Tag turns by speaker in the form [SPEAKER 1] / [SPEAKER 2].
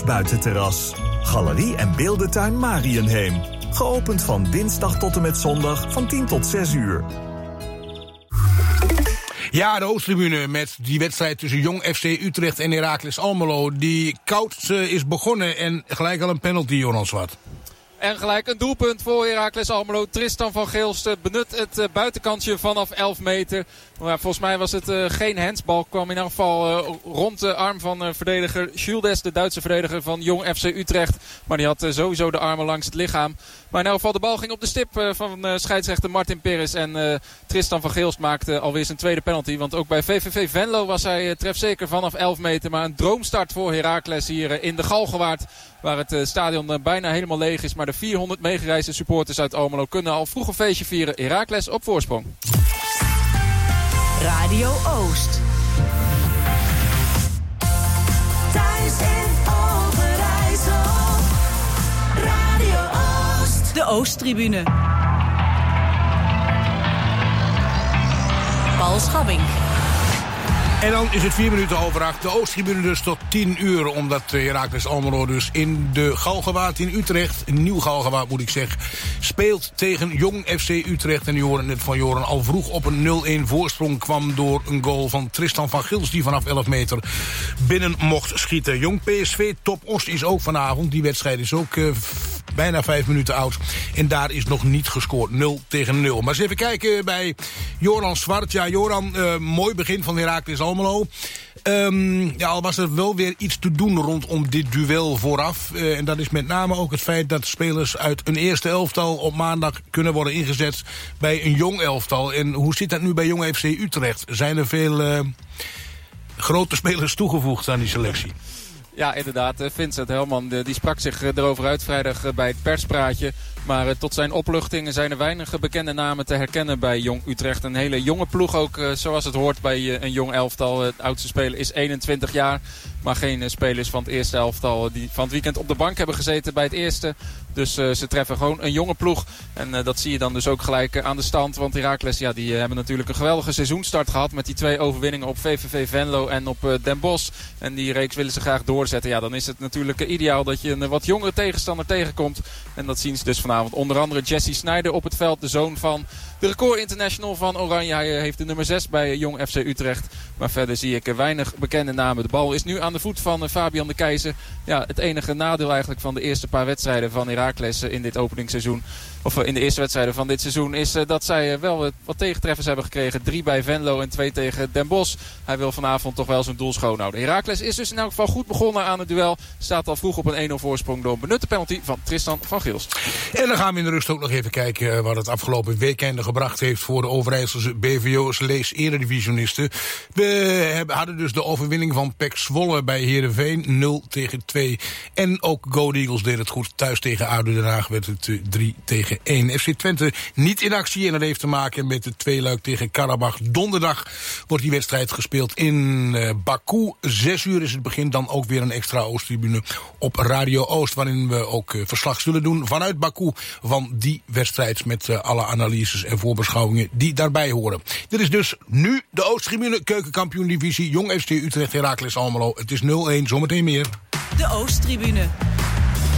[SPEAKER 1] buitenterras. Galerie en beeldentuin Mariënheem. Geopend van dinsdag tot en met zondag van 10 tot 6 uur.
[SPEAKER 2] Ja, de Oosttribune met die wedstrijd tussen Jong FC Utrecht en Heracles Almelo. Die koud is begonnen en gelijk al een penalty, Joran Zwart.
[SPEAKER 3] En gelijk een doelpunt voor Heracles Almelo. Tristan van Geelst benut het buitenkantje vanaf 11 meter. Maar volgens mij was het geen handsbal. Kwam in elk geval rond de arm van verdediger Schuldes, de Duitse verdediger van Jong FC Utrecht. Maar die had sowieso de armen langs het lichaam. Maar in elk geval de bal ging op de stip van scheidsrechter Martin Perez. En Tristan van Geelst maakte alweer zijn tweede penalty. Want ook bij VVV Venlo was hij trefzeker vanaf 11 meter. Maar een droomstart voor Heracles hier in de Galgenwaard. Waar het stadion bijna helemaal leeg is. Maar de 400 meegereisde supporters uit Almelo kunnen al vroeg een feestje vieren. Heracles op voorsprong.
[SPEAKER 4] Radio Oost. Thuis in Overijssel. Radio Oost. De Oosttribune. Paul Schabbing.
[SPEAKER 2] En dan is het 4 minuten over 8. De Oosttribune dus tot 10 uur. Omdat Heracles Almelo dus in de Galgenwaard in Utrecht, een nieuw Galgenwaard moet ik zeggen, speelt tegen Jong FC Utrecht. En die horen net van Joran al vroeg op een 0-1 voorsprong kwam door een goal van Tristan van Geelst die vanaf 11 meter binnen mocht schieten. Jong PSV Top Os is ook vanavond. Die wedstrijd is ook bijna 5 minuten oud. En daar is nog niet gescoord. 0-0. Maar eens even kijken bij Joran Zwart. Ja, Joran, mooi begin van Heracles Almelo. Al was er wel weer iets te doen rondom dit duel vooraf. En dat is met name ook het feit dat spelers uit een eerste elftal op maandag kunnen worden ingezet bij een jong elftal. En hoe zit dat nu bij Jong FC Utrecht? Zijn er veel grote spelers toegevoegd aan die selectie?
[SPEAKER 3] Ja, inderdaad. Vincent Helman die sprak zich erover uit vrijdag bij het perspraatje. Maar tot zijn opluchting zijn er weinig bekende namen te herkennen bij Jong Utrecht. Een hele jonge ploeg ook, zoals het hoort bij een jong elftal. Het oudste speler is 21 jaar. Maar geen spelers van het eerste elftal die van het weekend op de bank hebben gezeten bij het eerste. Dus ze treffen gewoon een jonge ploeg. En dat zie je dan dus ook gelijk aan de stand. Want Heracles, ja, die hebben natuurlijk een geweldige seizoenstart gehad. Met die 2 overwinningen op VVV Venlo en op Den Bosch. En die reeks willen ze graag doorzetten. Ja, dan is het natuurlijk ideaal dat je een wat jongere tegenstander tegenkomt. En dat zien ze dus vanavond. Onder andere Jesse Sneijder op het veld. De zoon van de record international van Oranje. Hij heeft de nummer 6 bij Jong FC Utrecht. Maar verder zie ik weinig bekende namen. De bal is nu aan de voet van Fabian de Keizer. Ja, het enige nadeel eigenlijk van de eerste paar wedstrijden van Heracles in dit openingsseizoen. Of in de eerste wedstrijden van dit seizoen is dat zij wel wat tegentreffers hebben gekregen. 3 bij Venlo en 2 tegen Den Bosch. Hij wil vanavond toch wel zijn doel schoonhouden. Heracles is dus in elk geval goed begonnen aan het duel. Staat al vroeg op een 1-0 voorsprong door een benutte penalty van Tristan van Geelst.
[SPEAKER 2] En dan gaan we in de rust ook nog even kijken wat het afgelopen weekend gebracht heeft voor de Overijsselse BVO's lees eredivisionisten. We hadden dus de overwinning van PEC Zwolle bij Heerenveen 0-2. En ook Go Eagles deed het goed. Thuis tegen ADO Den Haag werd het 3-1. FC Twente niet in actie en dat heeft te maken met de tweeluik tegen Karabach. Donderdag wordt die wedstrijd gespeeld in Baku. 6 uur is het begin. Dan ook weer een extra Oosttribune op Radio Oost, waarin we ook verslag zullen doen vanuit Baku van die wedstrijd met alle analyses en voorbeschouwingen die daarbij horen. Dit is dus nu de Oosttribune keukenkampioen-divisie Jong FC Utrecht Heracles Almelo. Het is 0-1, zometeen meer.
[SPEAKER 4] De Oosttribune.